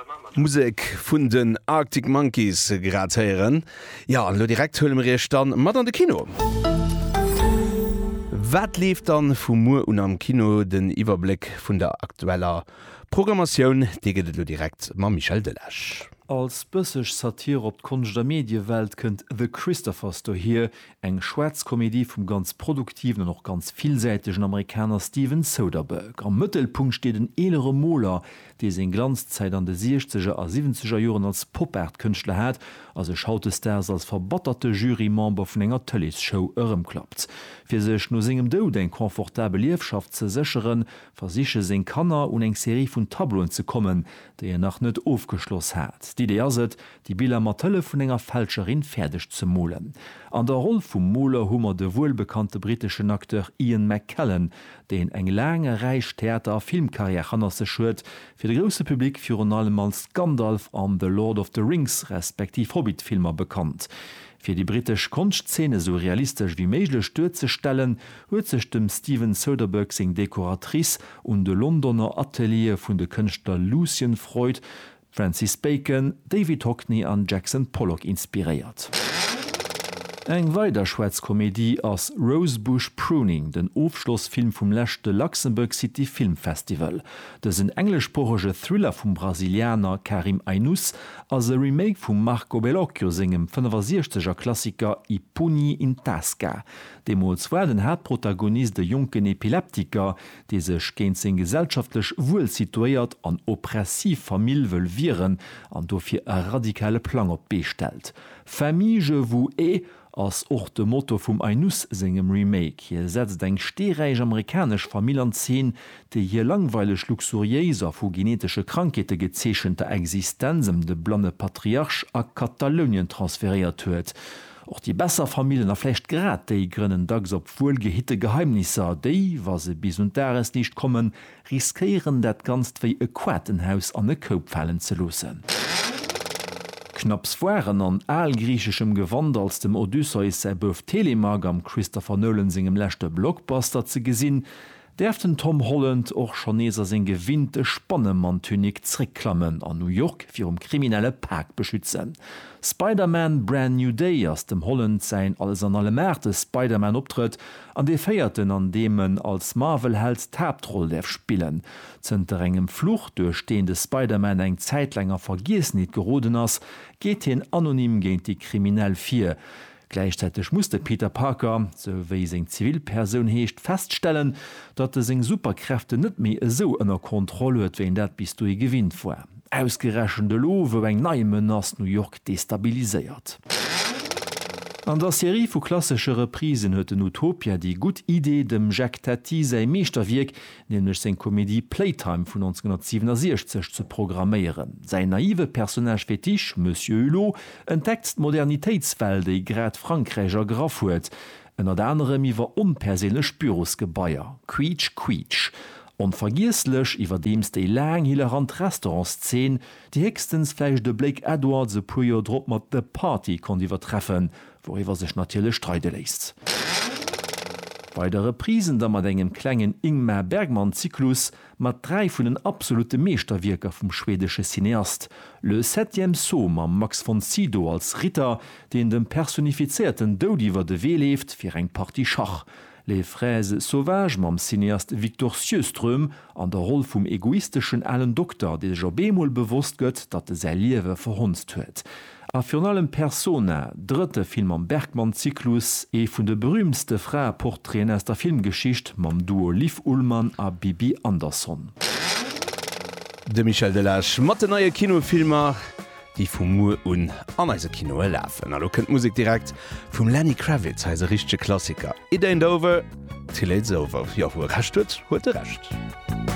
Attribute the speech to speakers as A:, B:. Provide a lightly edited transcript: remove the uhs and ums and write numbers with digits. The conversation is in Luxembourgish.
A: Musik vun den Arctic Monkeys gratieren. Ja, lo direkt hëllen wir dann mat an de Kino. Wat lief dann vum Mu un am Kino den Iwerblick vun der aktueller Programmatioun deget lo direkt ma Michel Delage.
B: Als bësseg Satir op d'Kunst der Mediewelt kënnt The Christophers do hier eng Schwarzkomédie vum ganz produktiven noch ganz vielsäitegen Amerikaner Steven Soderbergh. Am Mëttelpunkt steet den elere Moller, déi se Glanzzeit an de 60er a 70er Joren als Pop-Art-Künstler hat, as e Schautesters als verbatterte Jurymember vun enger Tellisshow ëremklappt. Fir sech no segem Doud eng komfortabel Liefschaft ze secheren, versiche seg Kanner un eng Serie vun Tabloen ze kommen, déi nach net aufgeschloss hat. Die Idee ist, die Bilder Matelle vun enger Fälscherin fertig zu molen. An der Rolle vum Moler hummer de wohlbekannte britischen Akteur Ian McKellen, den eng lange Reich Theater Filmkarriere an se schut, fir de grosse Publikum für allem als Gandalf an The Lord of the Rings respektiv Hobbit-Filmer bekannt. Für die britisch Kunstszene so realistisch wie möglich zu stellen, huet sich dem Steven Soderbergh sing Dekoratrice und de Londoner Atelier vun de Künstler Lucian Freud, Francis Bacon, David Hockney an Jackson Pollock inspiriert. Eng weiter Schwarzkomédie als Rosebush Pruning, den Aufschlussfilm vom lächte Luxemburg City Film Festival. Das ein englischsprachige Thriller vom Brasilianer Karim Ainus als ein Remake vom Marco Bellocchio singem 65er Klassiker I Pugni in Tasca. Dem war den Hauptprotagonist der jungen Epileptiker, die sich gegen sein gesellschaftlich wohl situiert an oppressiv Familie will viren und dafür ein radikale Plan op bestellt. Famille je vous ai als och de Motto vum Ainus singem Remake. Hier setzt eng stereich amerikasch Familienzen, die hier langweilig luxuriöser vu genetische Krankete gezeschente Existenzem de blonde Patriarch a Katalonien transferiert huet. Auch die besser Familien erflecht grad déi grënnen dags op wohlgehitte Geheimnisse, déi, was se bis und dares nicht kommen, riskieren dat ganz wie e Quatenhaus an e Koop fallen ze losen. Knapsfoieren an allgriechischem Gewand als dem Odysseus bof Telemag am Christopher Nolan singem lächte Blockbuster ze gesinn, derften Tom Holland och Chaneser seg gewinnte Spannemann-Tunik zricklammen an New York fir kriminelle Park beschützen. Spider-Man Brand New Day aus dem Holland sein alles an alle Märte Spider-Man optritt, an de feierten an demen als Marvel-Held Tabtroll derf spielen. Zenter engem Fluch durchstehende Spider-Man eng zeitlänger Vergiesnit geroden ass, geht hin anonym géint die kriminell 4. Gleichzeitig musste Peter Parker, so wie seg Zivilperson heescht, feststellen, dat er seg Superkräfte net mehr so ënner Kontrolle huet, wie dat bis du gewinnt war. Ausgerechende Lo, wo eng Neimen aus New York destabilisiert. An der Serie vu klassische Reprisen huet den Utopia die gut Idee dem Jacques Tati sei Meesterwirk, nämlich sein Komödie Playtime von 1967 zu programmieren. Sein naive Personage Fetisch, Monsieur Hulot, entdeckt Modernitätswelt, die grad Frankreicher Graf huet. Einer der anderem iwwer unpersönlich Bürosgebäier. Quietsch, quietsch. Unvergiesslech iwwer dems déi lang hilerant Restaurantszenen, die hextens fleich de Blake Edward se puier Drop mat The Party kon iwwer treffen, woiwwer sech natile streite lässt. Bei der Reprisen da mat engem klengen Ingmar Bergmann-Zyklus mat 3 vun den absolute Meesterwirker vum schwedische Cineast. Le 7. Sohm am Max von Sydow als Ritter, den dem personifizierten Dodiwer de Weh lebt fir eng Party Schach. Les Fraises Sauvages mam Cineast Victor Sjöström an der Rolle vum egoistischen allen Doktor, de jo bemol bewusst gëtt, dat de se Liewe verhunzt huet. A finalem Persona, dritte Film am Bergmann-Zyklus, vun de berühmste Frauenporträts aus der Filmgeschicht mam Duo Liv Ullmann a Bibi Andersson.
A: De Michel Delage mat de neue Kinofilmer, die vum Mu un aneise Kinoe läfen. Allo kënnt Musik direkt vum Lenny Kravitz heise richsche Klassiker. It ain't over till it's over. Ja, wo recht huet, huet recht.